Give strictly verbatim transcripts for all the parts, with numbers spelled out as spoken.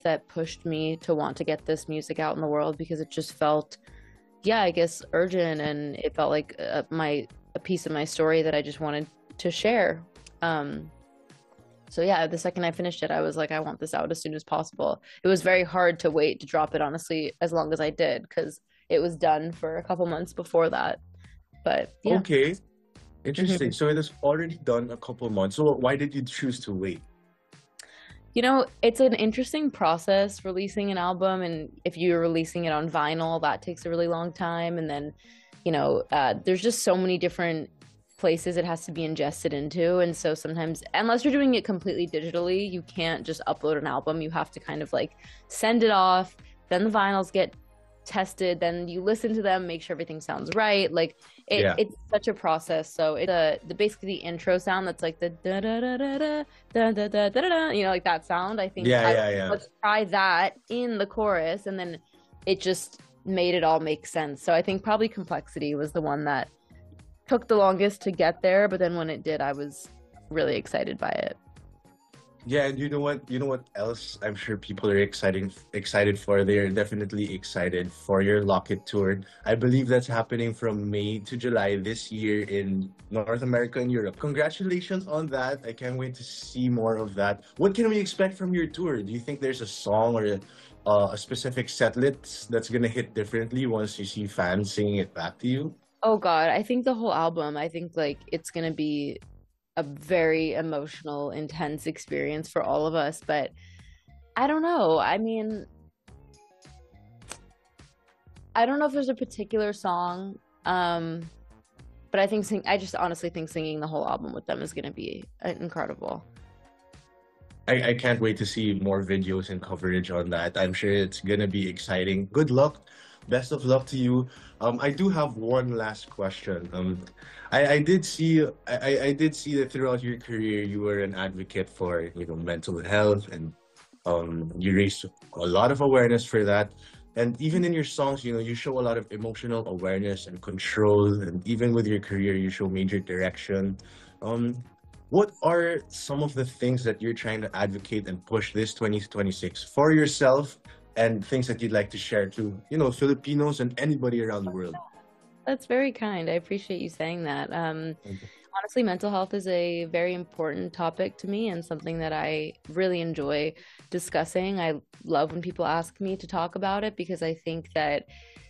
that pushed me to want to get this music out in the world because it just felt, yeah, I guess urgent, and it felt like a, my a piece of my story that I just wanted to share. Um, so yeah, the second I finished it, I was like, I want this out as soon as possible. It was very hard to wait to drop it, honestly, as long as I did, because it was done for a couple months before that. But yeah. Okay, interesting. Mhm. So it is already done a couple months. So why did you choose to wait? You know, it's an interesting process releasing an album, and if you're releasing it on vinyl, that takes a really long time. And then, you know, uh, there's just so many different places it has to be ingested into. And so sometimes, unless you're doing it completely digitally, you can't just upload an album. You have to kind of like send it off, then the vinyls get tested, then you listen to them, make sure everything sounds right. Like it, Yeah, it's such a process. So it's a, the basically the intro sound that's like the da da da da da da da da da da, you know, like that sound. I think yeah, I yeah, yeah. let's try that in the chorus, and then it just made it all make sense. So I think probably Complexity was the one that took the longest to get there, but then when it did, I was really excited by it. Yeah, and you know what? You know what else? I'm sure people are exciting excited for. They're definitely excited for your Locket tour. I believe that's happening from May to July this year in North America and Europe. Congratulations on that. I can't wait to see more of that. What can we expect from your tour? Do you think there's a song or a, uh, a specific set list that's gonna hit differently once you see fans singing it back to you? Oh God, I think the whole album, I think like it's gonna be a very emotional, intense experience for all of us. But I don't know. I mean, I don't know if there's a particular song, um, but I think sing- I just honestly think singing the whole album with them is going to be uh, incredible. I, I can't wait to see more videos and coverage on that. I'm sure it's gonna be exciting. Good luck. Best of luck to you. Um, I do have one last question. Um, I, I did see I, I I did see that throughout your career you were an advocate for, you know, mental health, and um you raised a lot of awareness for that. And even in your songs, you know, you show a lot of emotional awareness and control, and even with your career, you show major direction. Um, what are some of the things that you're trying to advocate and push this twenty twenty-six for yourself, and things that you'd like to share to, you know, Filipinos and anybody around the world? That's very kind. I appreciate you saying that. Um, honestly, mental health is a very important topic to me and something that I really enjoy discussing. I love when people ask me to talk about it because I think that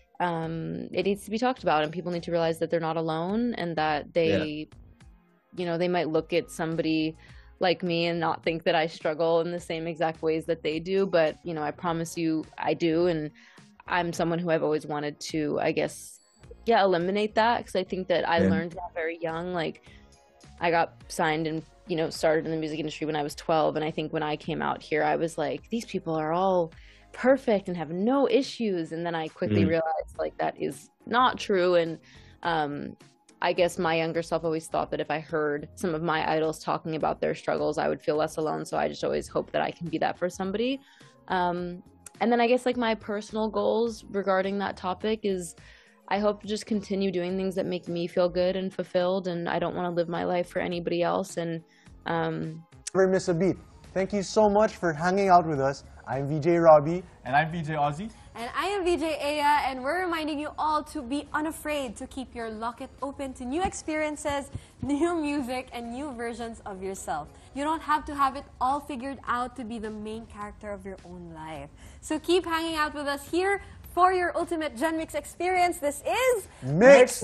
um, it needs to be talked about, and people need to realize that they're not alone, and that Yeah. they, you know, they might look at somebody like me and not think that I struggle in the same exact ways that they do. But, you know, I promise you I do. And I'm someone who I've always wanted to, I guess, yeah, eliminate that, because I think that I Yeah. learned that very young. Like, I got signed and, you know, started in the music industry when I was twelve. And I think when I came out here, I was like, these people are all perfect and have no issues. And then I quickly Mm, realized, like, that is not true. And um, I guess my younger self always thought that if I heard some of my idols talking about their struggles, I would feel less alone. So I just always hope that I can be that for somebody. Um, and then I guess like my personal goals regarding that topic is I hope to just continue doing things that make me feel good and fulfilled. And I don't want to live my life for anybody else. And um, Never miss a beat. Thank you so much for hanging out with us. I'm V J Robbie. And I'm V J Ozzy. And I am V J Aya, and we're reminding you all to be unafraid to keep your locket open to new experiences, new music, and new versions of yourself. You don't have to have it all figured out to be the main character of your own life. So keep hanging out with us here for your ultimate Gen Mix experience. This is Mix